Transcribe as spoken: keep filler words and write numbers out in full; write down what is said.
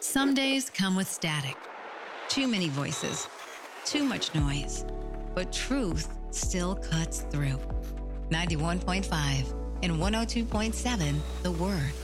Some days come with static, too many voices, too much noise, but truth still cuts through. ninety-one point five and one oh two point seven The Word.